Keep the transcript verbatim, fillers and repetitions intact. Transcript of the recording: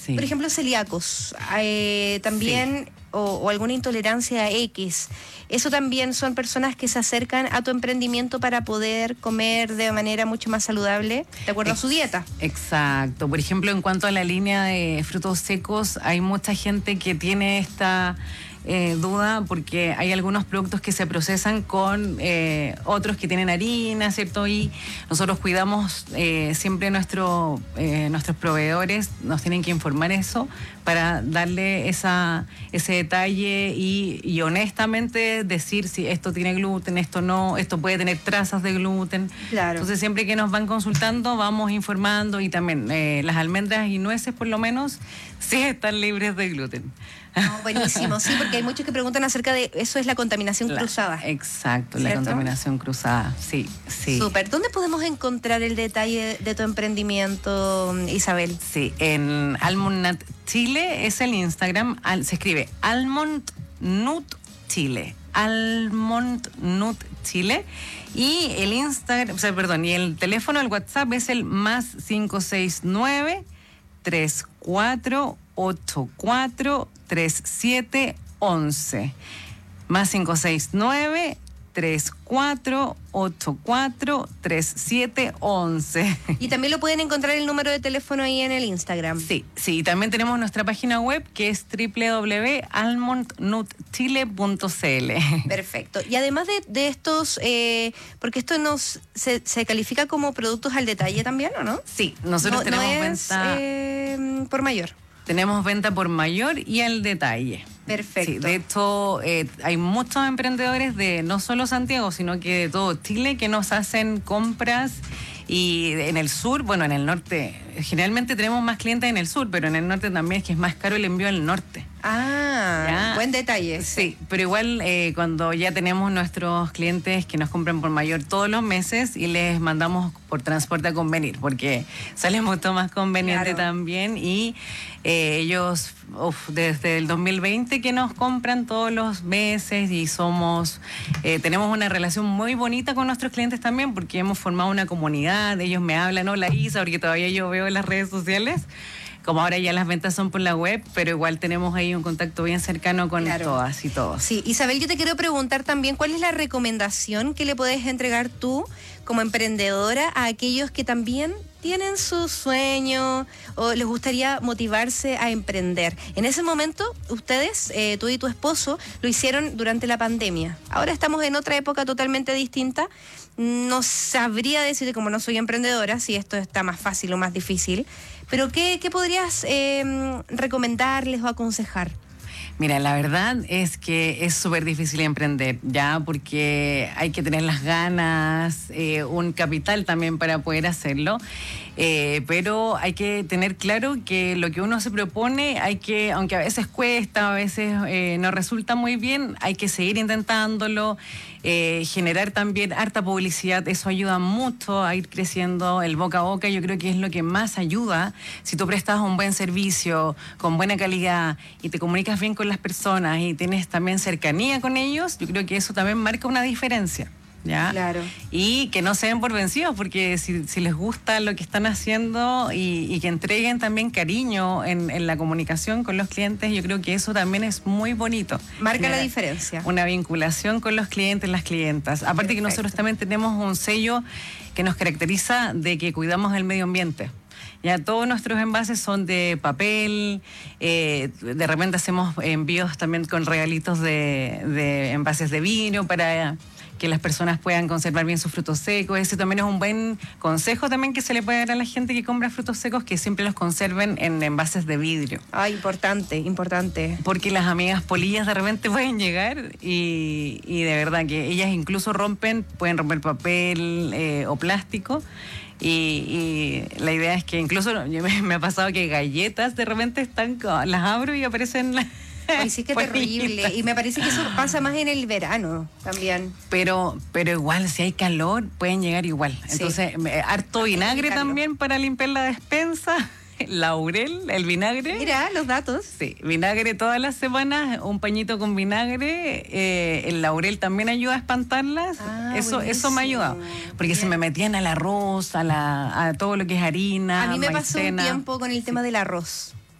Sí. Por ejemplo, celíacos, eh, también, sí. o, o alguna intolerancia a X. Eso también son personas que se acercan a tu emprendimiento para poder comer de manera mucho más saludable, de acuerdo Ex- a su dieta. Exacto. Por ejemplo, en cuanto a la línea de frutos secos, hay mucha gente que tiene esta eh, duda porque hay algunos productos que se procesan con eh, otros que tienen harina, ¿cierto? Y nosotros cuidamos eh, siempre nuestro, eh, nuestros proveedores, nos tienen que informar eso para darle esa, ese detalle y, y honestamente decir si esto tiene gluten, esto no, esto puede tener trazas de gluten. Claro. Entonces siempre que nos van consultando vamos informando y también eh, las almendras y nueces por lo menos sí están libres de gluten. Oh, buenísimo, sí, porque hay muchos que preguntan acerca de eso, es la contaminación la, cruzada. Exacto, ¿cierto? La contaminación cruzada, sí, sí. Súper. ¿Dónde podemos encontrar el detalle de tu emprendimiento, Isabel? Sí, en Almond Nut Chile es el Instagram, al, se escribe Almond Nut Chile, Almond Nut Chile, y el Instagram, o sea, perdón, y el teléfono, el WhatsApp es el más cinco seis nueve, tres cuatro ocho cuatro, tres siete once. Más cinco seis nueve, tres cuatro ocho cuatro, tres siete once. Y también lo pueden encontrar el número de teléfono ahí en el Instagram. Sí, sí, también tenemos nuestra página web que es doble u doble u doble u punto almond nut chile punto c l. Perfecto. Y además de, de estos, eh, porque esto nos se, se califica como productos al detalle también, ¿o no? Sí, nosotros no, tenemos no es, venta eh, por mayor. Tenemos venta por mayor y al detalle. Perfecto. Sí, de hecho, eh, hay muchos emprendedores de no solo Santiago, sino que de todo Chile que nos hacen compras. Y en el sur, bueno, en el norte, generalmente tenemos más clientes en el sur, pero en el norte también es que es más caro el envío al norte. Ah, ¿ya? Buen detalle. Sí, pero igual eh, cuando ya tenemos nuestros clientes que nos compran por mayor todos los meses y les mandamos por transporte a convenir, porque sale mucho más conveniente, claro. También, y eh, ellos uf, desde el dos mil veinte que nos compran todos los meses y somos, eh, tenemos una relación muy bonita con nuestros clientes también, porque hemos formado una comunidad, ellos me hablan, hola Isa, porque todavía yo veo en las redes sociales. Como ahora ya las ventas son por la web, pero igual tenemos ahí un contacto bien cercano con claro. todas y todos. Sí, Isabel, yo te quiero preguntar también, ¿cuál es la recomendación que le puedes entregar tú como emprendedora a aquellos que también tienen su sueño o les gustaría motivarse a emprender? En ese momento, ustedes, eh, tú y tu esposo, lo hicieron durante la pandemia. Ahora estamos en otra época totalmente distinta. No sabría decirte, como no soy emprendedora, si esto está más fácil o más difícil, pero ¿qué, qué podrías eh, recomendarles o aconsejar? Mira, la verdad es que es súper difícil emprender, ya, porque hay que tener las ganas, eh, un capital también para poder hacerlo, eh, pero hay que tener claro que lo que uno se propone, hay que, aunque a veces cuesta, a veces eh, no resulta muy bien, hay que seguir intentándolo, eh, generar también harta publicidad, eso ayuda mucho a ir creciendo el boca a boca, yo creo que es lo que más ayuda. Si tú prestas un buen servicio, con buena calidad y te comunicas bien con las personas y tienes también cercanía con ellos, yo creo que eso también marca una diferencia, ¿ya? Claro. Y que no se den por vencidos, porque si, si les gusta lo que están haciendo y, y que entreguen también cariño en, en la comunicación con los clientes, yo creo que eso también es muy bonito. Marca Genera la diferencia. Una vinculación con los clientes, las clientas. Aparte Perfecto. Que nosotros también tenemos un sello que nos caracteriza de que cuidamos el medio ambiente. Ya todos nuestros envases son de papel, eh, de repente hacemos envíos también con regalitos de, de envases de vino para que las personas puedan conservar bien sus frutos secos. Ese también es un buen consejo también que se le puede dar a la gente que compra frutos secos, que siempre los conserven en envases de vidrio. Ah, importante, importante. Porque las amigas polillas de repente pueden llegar y, y de verdad que ellas incluso rompen, pueden romper papel eh, o plástico. Y, y la idea es que incluso me, me ha pasado que galletas de repente están, las abro y aparecen las... Ay, sí, que terrible. Y me parece que eso pasa más en el verano también. Pero pero igual, si hay calor, pueden llegar igual. Sí. Entonces, harto vinagre también para limpiar la despensa. Laurel, el vinagre. Mira, los datos. Sí, vinagre todas las semanas, un pañito con vinagre. Eh, el laurel también ayuda a espantarlas. Ah, eso buenísimo. Eso me ayuda. Porque Bien. Se me metían al arroz, a, la, a todo lo que es harina, A mí me maicena. pasó un tiempo con el tema sí. del arroz.